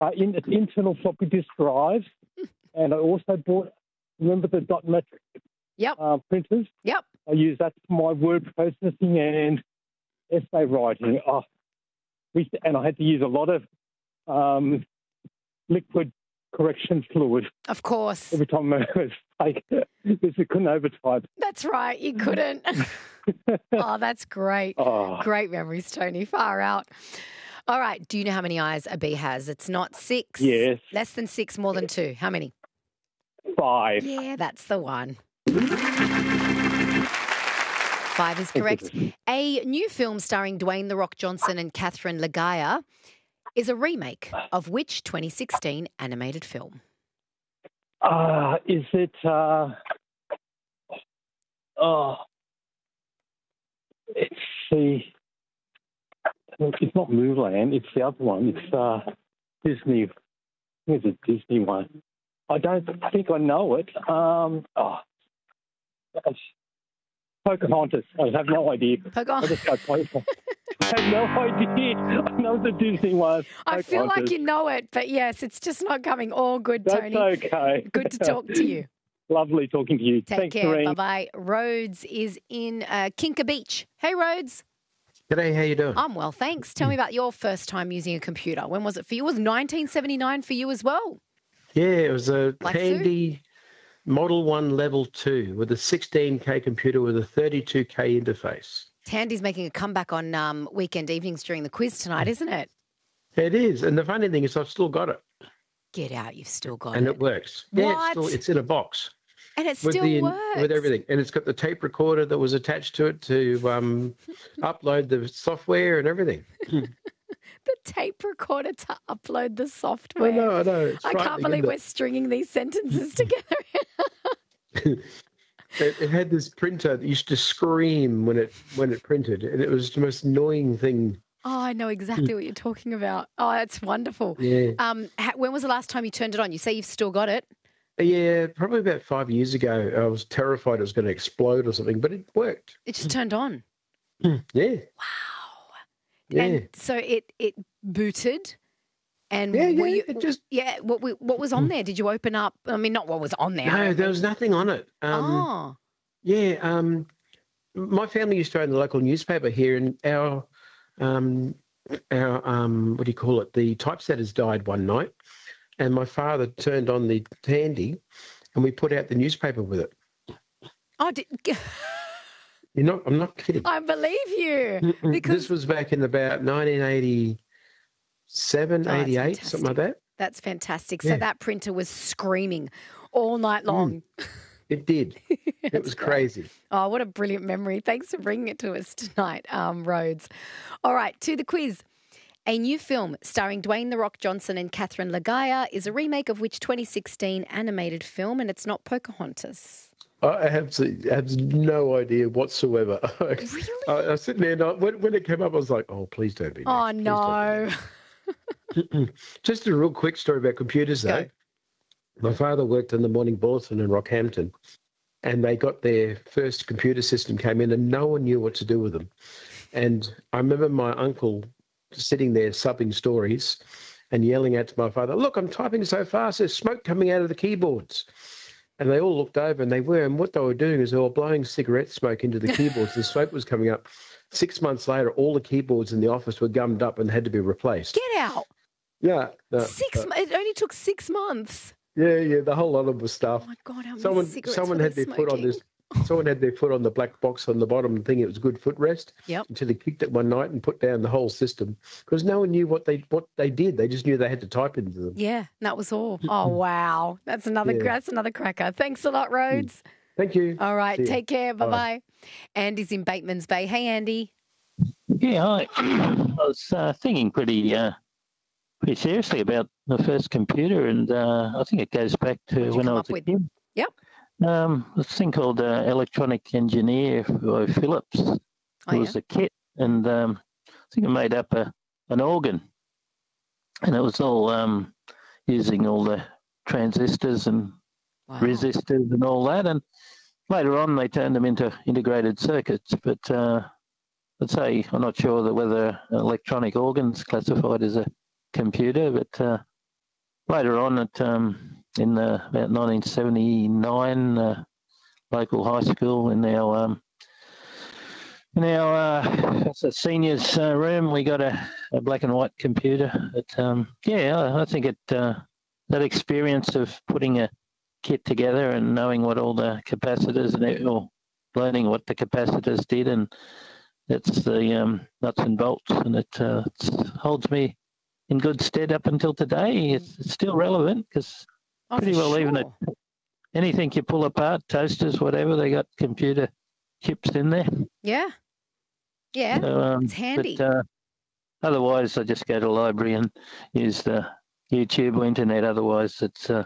internal floppy disk drives, and I also bought. Remember the dot metric Yep. Printers? Yep. I use that for my word processing and essay writing. And I had to use a lot of liquid correction fluid Of course. every time I was like, because I couldn't overtype. That's right. You couldn't. Oh, that's great. Oh. Great memories, Tony. Far out. All right. Do you know how many eyes a bee has? It's not 6. Yes. Less than 6, more than 2. How many? 5. Yeah, that's the one. 5 is correct. A new film starring Dwayne "The Rock" Johnson and Catherine Legaya is a remake of which 2016 animated film? Is it? It's the. It's not Mulan. It's the other one. It's Disney. It's a Disney one. I think I know it. Pocahontas. I have no idea. I just go Pocahontas. I have no idea. I know the Disney one. I feel like you know it, but yes, it's just not coming. All good, Tony. That's okay. Good to talk to you. Lovely talking to you. Take Thanks, care. Doreen. Bye-bye. Rhodes is in Kinka Beach. Hey, Rhodes. G'day, how you doing? I'm well, thanks. Tell me about your first time using a computer. When was it for you? It was 1979 for you as well. Yeah, it was a Like Tandy Model 1 Level 2 with a 16K computer with a 32K interface. Tandy's making a comeback on weekend evenings during the quiz tonight, isn't it? It is. And the funny thing is I've still got it. Get out, you've still got And it. it works. What? Yeah, it's in a box. And it With still works. With everything. And it's got the tape recorder that was attached to it to upload the software and everything. The tape recorder to upload the software. I know. It's I can't frightening, believe isn't we're stringing these sentences together. It had this printer that used to scream when it printed, and it was the most annoying thing. Oh, I know exactly what you're talking about. Oh, that's wonderful. Yeah. When was the last time you turned it on? You say you've still got it. Yeah, probably about 5 years ago. I was terrified it was going to explode or something, but it worked. It just turned on. Yeah. Wow. Yeah. And so it booted. And Yeah, were you, it just... yeah, what was on there? Did you open up? I mean, not what was on there. No, there was nothing on it. Yeah, my family used to own the local newspaper here, and our what do you call it? The typesetters died one night, and my father turned on the Tandy, and we put out the newspaper with it. Oh, I'm not kidding. I believe you. Because this was back in about 1987, 88, something like that. That's fantastic. Yeah. So that printer was screaming all night long. It did. It was crazy. Oh, what a brilliant memory. Thanks for bringing it to us tonight, Rhodes. All right, to the quiz. A new film starring Dwayne "The Rock" Johnson and Catherine Legaya is a remake of which 2016 animated film, and it's not Pocahontas. I have no idea whatsoever. Really? I was sitting there, and when it came up, I was like, oh, please don't be. Oh, next. no. Just a real quick story about computers, though. Go. My father worked in the Morning Bulletin in Rockhampton, and they got their first computer system came in, and no one knew what to do with them. And I remember my uncle sitting there subbing stories and yelling out to my father, look, I'm typing so fast, there's smoke coming out of the keyboards. And they all looked over, and and what they were doing is they were blowing cigarette smoke into the keyboards. The smoke was coming up. 6 months later, all the keyboards in the office were gummed up and had to be replaced. Get out. Yeah. It only took 6 months. Yeah, the whole lot of the stuff. Oh, my God, how many Someone cigarettes had their foot on this. Someone had their foot on the black box on the bottom and thinking it was good footrest. Yep. Until they kicked it one night and put down the whole system because no one knew what they did. They just knew they had to type into them. Yeah, that was all. Oh, wow. That's another cracker. Thanks a lot, Rhodes. Thank you. All right, take care. Bye-bye. Andy's in Bateman's Bay. Hey, Andy. Yeah, I was thinking pretty seriously about the first computer, and I think it goes back to when I was a kid. Yep. This thing called Electronic Engineer by Philips. It was a kit, and I think it made up an organ, and it was all using all the transistors and resistors and all that. And later on, they turned them into integrated circuits. But I'd say I'm not sure whether electronic organ's classified as a computer, but later on, in about 1979, local high school in our seniors' room, we got a black and white computer. I think that experience of putting a kit together and knowing what all the capacitors or learning what the capacitors did, and that's the nuts and bolts, and it holds me in good stead up until today. It's still relevant because pretty well even anything you pull apart, toasters, whatever, they got computer chips in there. Yeah. Yeah, so, it's handy. But otherwise, I just go to the library and use the YouTube or internet. Otherwise, it's a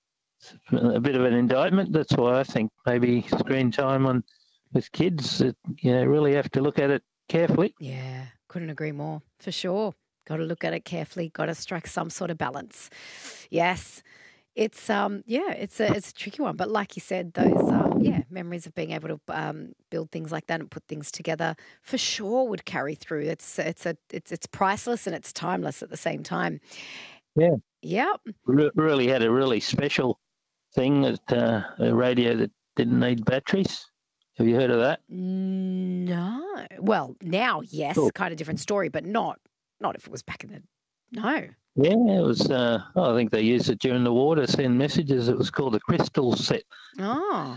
bit of an indictment. That's why I think maybe screen time with kids, really have to look at it carefully. Yeah, couldn't agree more, for sure. Got to look at it carefully, got to strike some sort of balance. Yes. It's it's a tricky one, but like you said, those memories of being able to build things like that and put things together for sure would carry through. It's priceless and it's timeless at the same time. Yeah, yeah. Really had a really special thing a radio that didn't need batteries. Have you heard of that? No. Well, now yes, cool. Kind of different story, but not if it was back in the no. Yeah, it was. I think they used it during the war to send messages. It was called a crystal set. Oh,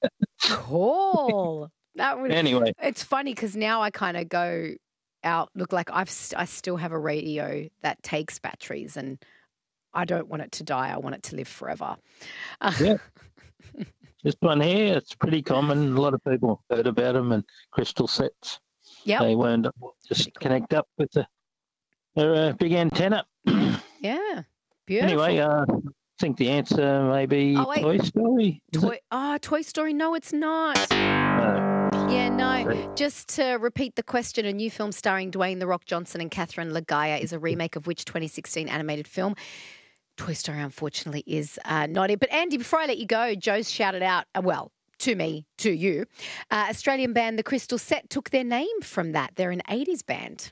cool! Anyway. It's funny because now I kind of go out. Look, like I still have a radio that takes batteries, and I don't want it to die. I want it to live forever. Yeah. This one here, it's pretty common. A lot of people have heard about them and crystal sets. Yeah, they wound up just connect up with the big antenna. Yeah, beautiful. Anyway, I think the answer may be Toy Story. Toy Story. No, it's not. Yeah, no. Just to repeat the question, a new film starring Dwayne "The Rock" Johnson and Catherine Lagaya is a remake of which 2016 animated film? Toy Story, unfortunately, is not it. But Andy, before I let you go, Joe's shouted out, to me, to you, Australian band The Crystal Set took their name from that. They're an 80s band.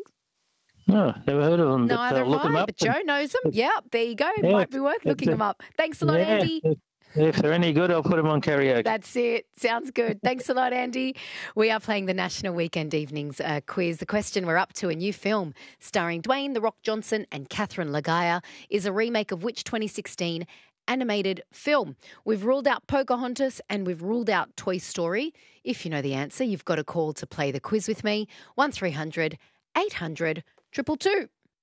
No, never heard of them. Neither look them up. But Joe knows them. Yeah, there you go. It might be worth looking them up. Thanks a lot, Andy. If they're any good, I'll put them on karaoke. That's it. Sounds good. Thanks a lot, Andy. We are playing the National Weekend Evenings quiz. The question we're up to, a new film starring Dwayne "The Rock" Johnson and Catherine Lagaya, is a remake of which 2016 animated film? We've ruled out Pocahontas and we've ruled out Toy Story. If you know the answer, you've got a call to play the quiz with me. 1300 800 222.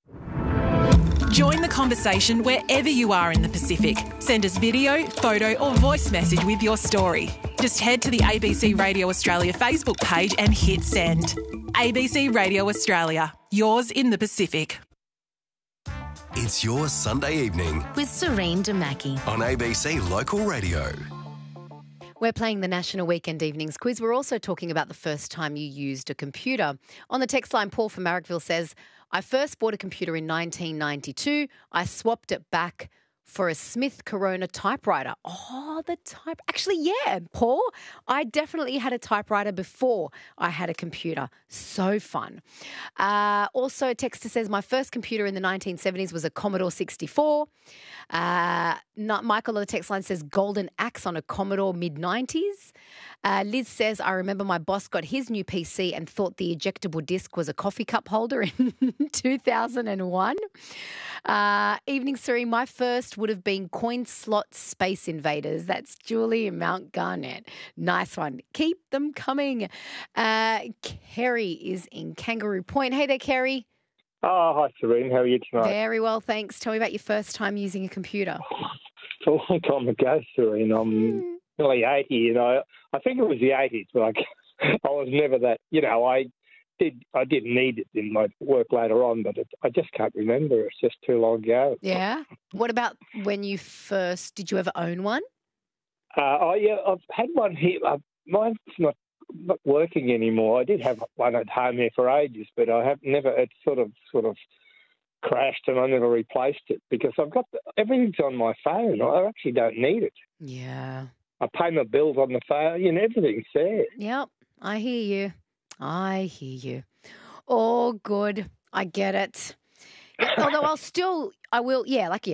Join the conversation wherever you are in the Pacific. Send us video, photo or voice message with your story. Just head to the ABC Radio Australia Facebook page and hit send. ABC Radio Australia, yours in the Pacific. It's your Sunday evening with Serene Damaki on ABC Local Radio. We're playing the National Weekend Evenings quiz. We're also talking about the first time you used a computer. On the text line, Paul from Marrickville says, I first bought a computer in 1992. I swapped it back for a Smith Corona typewriter. Oh, actually, yeah, Paul, I definitely had a typewriter before I had a computer. So fun. Also, a texter says, my first computer in the 1970s was a Commodore 64. Michael on the text line says, Golden Axe on a Commodore mid-90s. Liz says, I remember my boss got his new PC and thought the ejectable disc was a coffee cup holder in 2001. Evening, Siri, my first would have been Coin Slot Space Invaders. That's Julie in Mount Garnet. Nice one. Keep them coming. Kerry is in Kangaroo Point. Hey there, Kerry. Oh, hi, Serene. How are you tonight? Very well, thanks. Tell me about your first time using a computer. It's a long time ago, Serene. I'm nearly 80, I think it was the 80s, but I was never that, I did need it in my work later on, but I just can't remember. It's just too long ago. Yeah? What about when you did you ever own one? Yeah, I've had one here. Mine's not working anymore. I did have one at home here for ages, but I have never. It sort of crashed, and I never replaced it because I've got everything's on my phone. I actually don't need it. Yeah. I pay my bills on the phone. Everything's there. Yep, I hear you. All good. I get it. Although I will, like you.